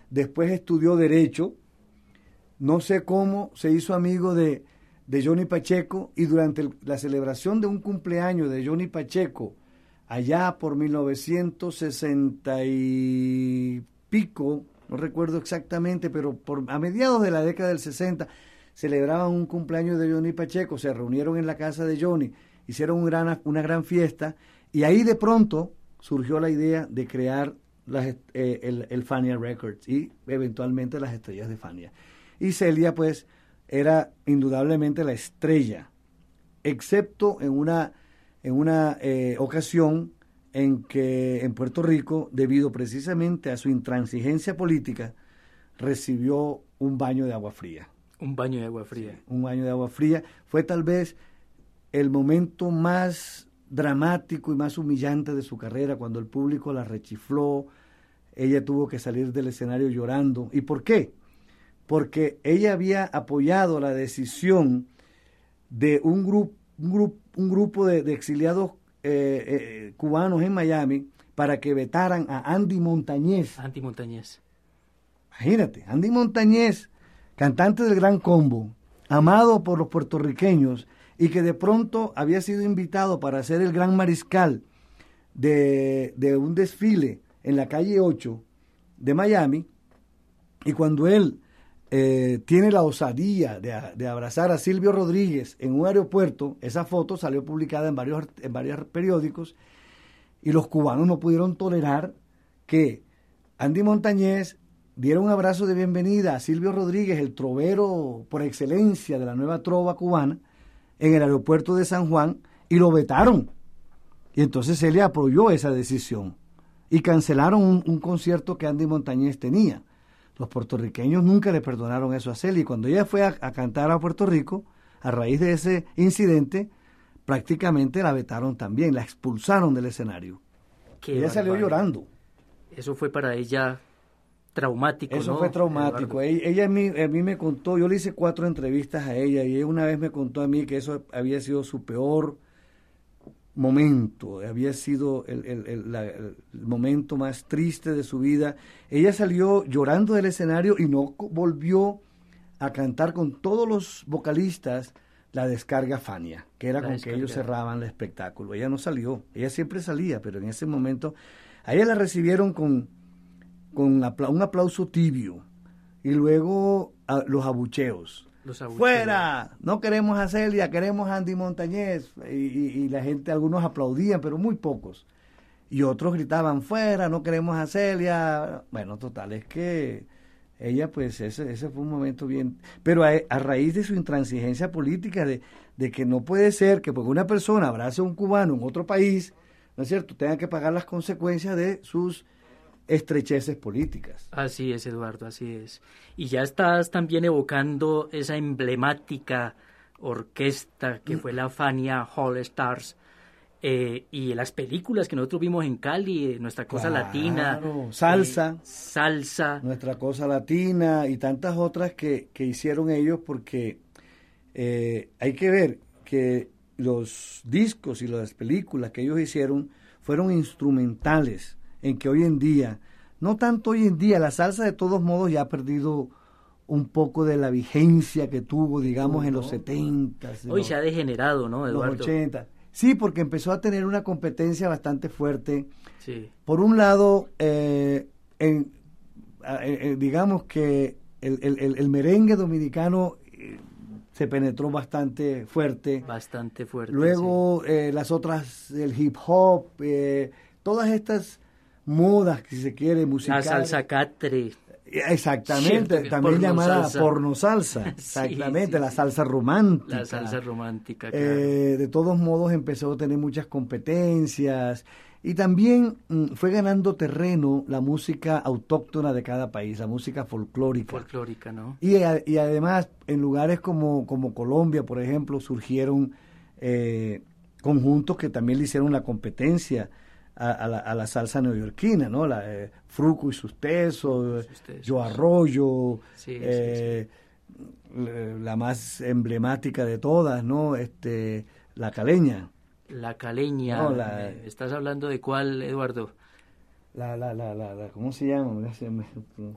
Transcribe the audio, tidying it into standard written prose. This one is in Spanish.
después estudió Derecho, no sé cómo se hizo amigo de Johnny Pacheco, y durante la celebración de un cumpleaños de Johnny Pacheco, allá por 1960 y pico, no recuerdo exactamente, pero a mediados de la década del 60, celebraban un cumpleaños de Johnny Pacheco, se reunieron en la casa de Johnny, hicieron una gran fiesta, y ahí de pronto surgió la idea de crear el Fania Records y eventualmente las estrellas de Fania. Y Celia, pues, era indudablemente la estrella, excepto en una ocasión en que en Puerto Rico, debido precisamente a su intransigencia política, recibió un baño de agua fría. Un baño de agua fría. Sí, un baño de agua fría. Fue tal vez el momento más dramático y más humillante de su carrera, cuando el público la rechifló. Ella tuvo que salir del escenario llorando. ¿Y por qué? Porque ella había apoyado la decisión de un grupo de exiliados cubanos en Miami para que vetaran a Andy Montañez. Andy Montañez. Imagínate, Andy Montañez, cantante del Gran Combo, amado por los puertorriqueños, y que de pronto había sido invitado para ser el gran mariscal de un desfile en la calle 8 de Miami, y cuando él tiene la osadía de abrazar a Silvio Rodríguez en un aeropuerto, esa foto salió publicada en varios periódicos, y los cubanos no pudieron tolerar que Andy Montañez diera un abrazo de bienvenida a Silvio Rodríguez, el trovero por excelencia de la nueva trova cubana, en el aeropuerto de San Juan, y lo vetaron. Y entonces él le apoyó esa decisión y cancelaron un concierto que Andy Montañez tenía. Los puertorriqueños nunca le perdonaron eso a Celia, y cuando ella fue a cantar a Puerto Rico, a raíz de ese incidente, prácticamente la vetaron también, la expulsaron del escenario. Ella salió llorando. Eso fue para ella traumático, Eso ¿no? fue traumático. Ella a mí me contó, yo le hice 4 entrevistas a ella, y ella una vez me contó a mí que eso había sido su peor momento, había sido el momento más triste de su vida. Ella salió llorando del escenario y no volvió a cantar con todos los vocalistas la descarga Fania, que era con que ellos cerraban el espectáculo. Ella no salió, ella siempre salía, pero en ese momento a ella la recibieron con un aplauso tibio, y luego los abucheos. ¡Fuera! No queremos a Celia, queremos a Andy Montañez. Y la gente, algunos aplaudían, pero muy pocos. Y otros gritaban, ¡fuera! No queremos a Celia. Bueno, total, es que ella, pues, ese fue un momento bien. Pero a raíz de su intransigencia política, de que no puede ser que porque una persona abrace a un cubano en otro país, ¿no es cierto?, tenga que pagar las consecuencias de sus estrecheces políticas. Así es, Eduardo, así es. Y ya estás también evocando esa emblemática orquesta que fue la Fania All Stars, y las películas que nosotros vimos en Cali, Nuestra Cosa Latina, Salsa, Nuestra Cosa Latina, y tantas otras que hicieron ellos, porque hay que ver que los discos y las películas que ellos hicieron fueron instrumentales, en que hoy en día, no tanto hoy en día, la salsa de todos modos ya ha perdido un poco de la vigencia que tuvo, digamos, en los 70. Hoy se ha degenerado, ¿no, Eduardo? Los 80. Sí, porque empezó a tener una competencia bastante fuerte. Sí. Por un lado, digamos que el merengue dominicano se penetró bastante fuerte. Bastante fuerte. Luego, sí, las otras, el hip hop, todas estas modas, si se quiere, musicales. La salsa catre. Exactamente, también llamada porno salsa. Exactamente, sí, la salsa romántica. La salsa romántica, claro. De todos modos empezó a tener muchas competencias, y también fue ganando terreno la música autóctona de cada país, la música folclórica. Folclórica, ¿no? Y además, en lugares como Colombia, por ejemplo, surgieron conjuntos que también le hicieron la competencia a la salsa neoyorquina, ¿no? Fruco y sus tesos, Yo Arroyo, sí. La más emblemática de todas, ¿no? La Caleña. La Caleña. No, ¿estás hablando de cuál, Eduardo? ¿Cómo se llama?